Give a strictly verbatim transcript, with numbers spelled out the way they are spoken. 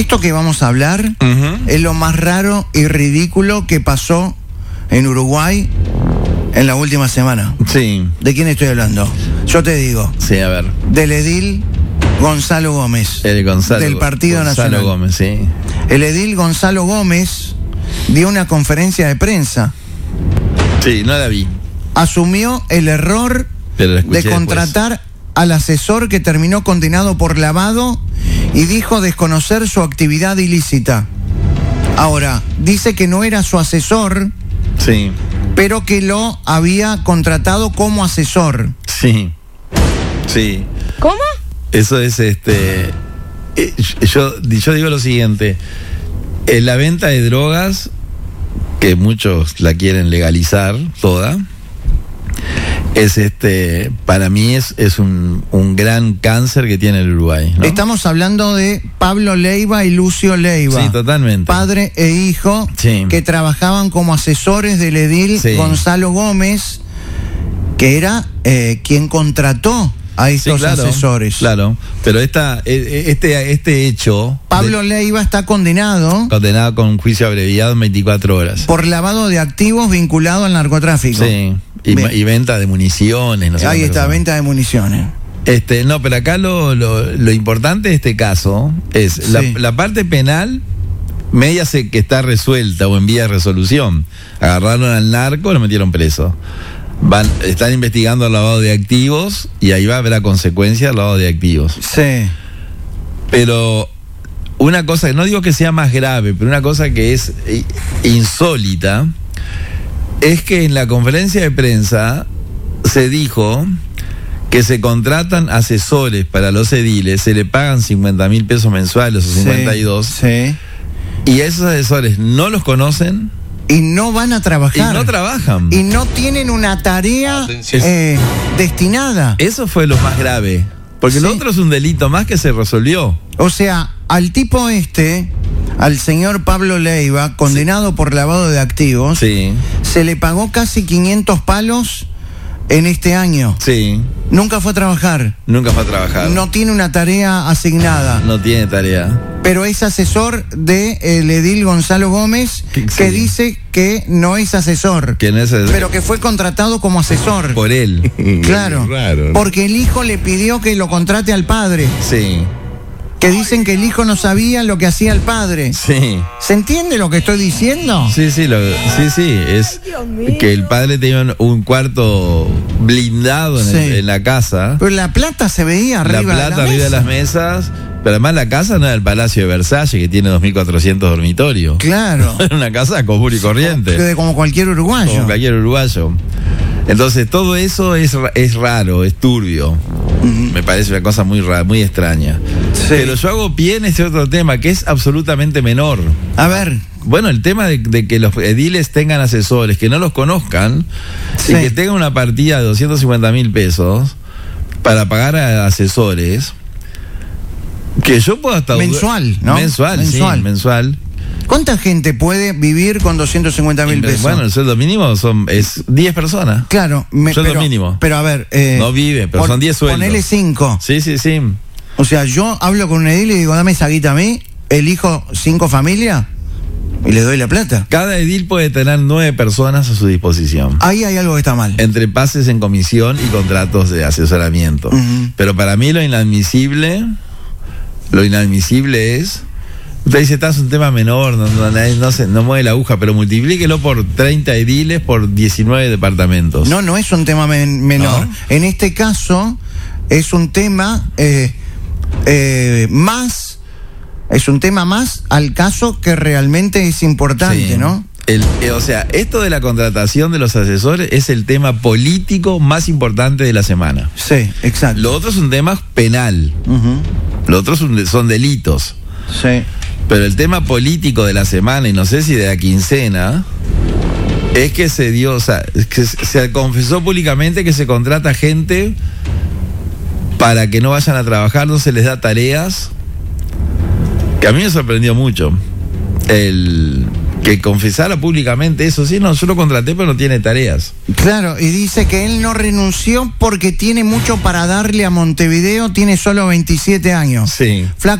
Esto que vamos a hablar uh-huh. es lo más raro y ridículo que pasó en Uruguay en la última semana. Sí. ¿De quién estoy hablando? Yo te digo. Sí, a ver. Del edil Gonzalo Gómez. El Gonzalo, del Partido Gonzalo Nacional. Gómez, sí. El edil Gonzalo Gómez dio una conferencia de prensa. Sí, no la vi. Asumió el error de contratar después. al asesor que terminó condenado por lavado y dijo desconocer su actividad ilícita. Ahora, dice que no era su asesor, sí, pero que lo había contratado como asesor. Sí, sí. ¿Cómo? Eso es, este... Yo, yo digo lo siguiente. En la venta de drogas, que muchos la quieren legalizar toda, es este, para mí es, es un, un gran cáncer que tiene el Uruguay, ¿no? Estamos hablando de Pablo Leiva y Lucio Leiva. Sí, totalmente. Padre e hijo, sí, que trabajaban como asesores del edil sí. Gonzalo Gómez, que era eh, quien contrató a estos sí, claro, asesores. Claro, pero esta, este, este hecho... Pablo de, Leiva está condenado... Condenado con juicio abreviado en veinticuatro horas. Por lavado de activos vinculado al narcotráfico. Sí, y, y venta de municiones. No sé Ahí está, venta de municiones. Este, no, pero acá lo, lo, lo importante de este caso es sí. la, la parte penal... media sé que está resuelta o en vía de resolución. Agarraron al narco, lo metieron preso. Van, están investigando el lavado de activos y ahí va a haber consecuencias del lavado de activos. Sí. Pero una cosa, no digo que sea más grave, pero una cosa que es insólita es que en la conferencia de prensa se dijo que se contratan asesores para los ediles, se le pagan cincuenta mil pesos mensuales o cincuenta y dos. Sí. Y esos asesores no los conocen. Y no van a trabajar. Y no trabajan. Y no tienen una tarea eh, destinada. Eso fue lo más grave. Porque sí. lo otro es un delito más que se resolvió. O sea, al tipo este, al señor Pablo Leiva, condenado sí. por lavado de activos, sí. se le pagó casi quinientos palos en este año. Sí. Nunca fue a trabajar. Nunca fue a trabajar. No tiene una tarea asignada. No tiene tarea. Pero es asesor de el edil Gonzalo Gómez, sí. que dice que no es asesor. Que no es asesor. Pero que fue contratado como asesor. Por él. Claro. Raro, ¿no? Porque el hijo le pidió que lo contrate al padre. Sí. Que dicen que el hijo no sabía lo que hacía el padre. Sí. ¿Se entiende lo que estoy diciendo? Sí, sí, lo, sí, sí. Es que el padre tenía un cuarto blindado en, sí. el, en la casa. Pero la plata se veía arriba de la mesa. La plata arriba de las mesas. Pero además la casa no era el Palacio de Versalles, que tiene dos mil cuatrocientos dormitorios. Claro. Era una casa común y corriente. Como, como cualquier uruguayo. Como cualquier uruguayo. Entonces todo eso es, es raro, es turbio. Uh-huh. Me parece una cosa muy rara, muy extraña. Sí. Pero yo hago pie en ese otro tema que es absolutamente menor. A ver. Bueno, el tema de, de que los ediles tengan asesores, que no los conozcan, sí. y que tengan una partida de doscientos cincuenta mil pesos para pagar a asesores, que yo puedo hasta... Mensual, ¿no? Mensual, mensual. sí, mensual. ¿Cuánta gente puede vivir con doscientos cincuenta mil pesos? Bueno, el sueldo mínimo son, es diez personas. Claro. Me, sueldo pero, mínimo. Pero a ver... Eh, no vive, pero pon, son diez sueldos. Ponele cinco. Sí, sí, sí. O sea, yo hablo con un edil y digo, dame esa guita a mí, elijo cinco familias y le doy la plata. Cada edil puede tener nueve personas a su disposición. Ahí hay algo que está mal. Entre pases en comisión y contratos de asesoramiento. Uh-huh. Pero para mí lo inadmisible, lo inadmisible es... Usted dice, está, es un tema menor, no, no, no, se, no mueve la aguja, pero multiplíquelo por treinta ediles por diecinueve departamentos. No, no es un tema men- menor. ¿No? En este caso, es un tema eh, eh, más, es un tema más al caso que realmente es importante, sí. ¿no? El, eh, o sea, esto de la contratación de los asesores es el tema político más importante de la semana. Sí, exacto. Lo otro es un tema penal. Uh-huh. Lo otro son, son delitos. Sí. Pero el tema político de la semana, y no sé si de la quincena, es que se dio, o sea, que se confesó públicamente que se contrata gente para que no vayan a trabajar, no se les da tareas, que a mí me sorprendió mucho. El que confesara públicamente eso, sí, no, yo lo contraté, pero no tiene tareas. Claro, y dice que él no renunció porque tiene mucho para darle a Montevideo, tiene solo veintisiete años. Sí. Flaco